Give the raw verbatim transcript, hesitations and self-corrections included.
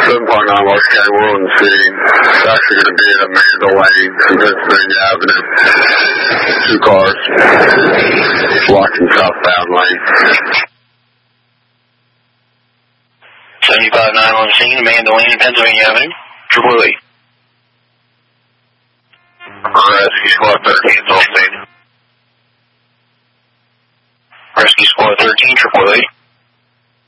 seven point nine West County, we're on the scene. It's actually going to be in Amanda Lane and Pennsylvania Avenue. Two cars blocking southbound lane. seventy-five nine on the scene, Amanda Lane and Pennsylvania Avenue. Triple E. Rescue Squad thirteen is on scene. Rescue Squad thirteen, Triple E.